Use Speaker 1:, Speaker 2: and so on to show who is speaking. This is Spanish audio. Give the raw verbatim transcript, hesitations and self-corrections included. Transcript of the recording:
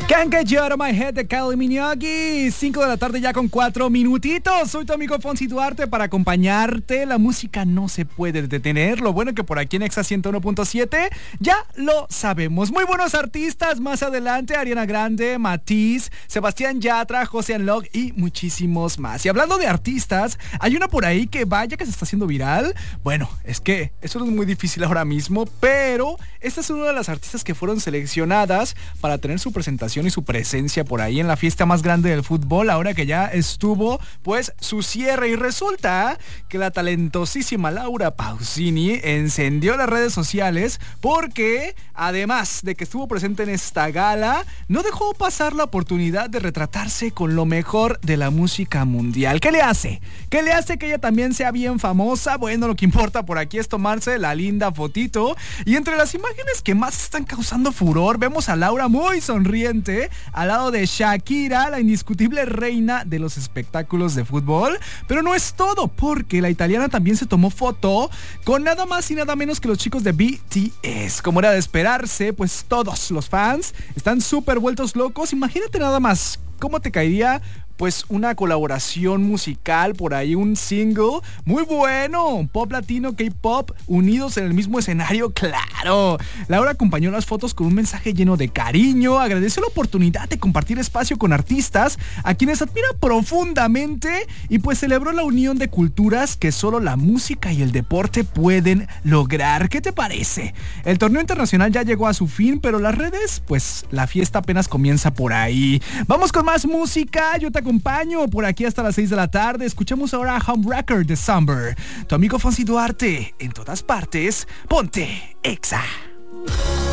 Speaker 1: Can't Get You Out of My Head de Kylie Minogue. cinco de la tarde ya con cuatro minutitos. Soy tu amigo Fonsi Duarte para acompañarte. La música no se puede detener. Lo bueno que por aquí en Exa ciento uno punto siete ya lo sabemos. Muy buenos artistas más adelante. Ariana Grande, Matiz, Sebastián Yatra, José Unlock y muchísimos más. Y hablando de artistas, hay una por ahí que vaya que se está haciendo viral. Bueno, es que eso no es muy difícil ahora mismo, pero esta es una de las artistas que fueron seleccionadas para tener su presentación y su presencia por ahí en la fiesta más grande del fútbol, ahora que ya estuvo pues su cierre. Y resulta que la talentosísima Laura Pausini encendió las redes sociales porque además de que estuvo presente en esta gala, no dejó pasar la oportunidad de retratarse con lo mejor de la música mundial. ¿Qué le hace? ¿Qué le hace que ella también sea bien famosa? Bueno, lo que importa por aquí es tomarse la linda fotito. Y entre las imágenes que más están causando furor, vemos a Laura muy sonriente al lado de Shakira, la indiscutible reina de los espectáculos de fútbol. Pero no es todo, porque la italiana también se tomó foto con nada más y nada menos que los chicos de B T S. Como era de esperarse, pues todos los fans están súper vueltos locos. Imagínate nada más cómo te caería pues una colaboración musical por ahí, un single muy bueno, pop latino, K-pop, unidos en el mismo escenario, claro. Laura acompañó las fotos con un mensaje lleno de cariño, agradeció la oportunidad de compartir espacio con artistas a quienes admira profundamente y pues celebró la unión de culturas que solo la música y el deporte pueden lograr. ¿Qué te parece? El torneo internacional ya llegó a su fin, pero las redes, pues la fiesta apenas comienza por ahí. Vamos con más música, yo te acompaño por aquí hasta las seis de la tarde. Escuchamos ahora Homewrecker de Summer. Tu amigo Fonsi Duarte, en todas partes, ponte Exa.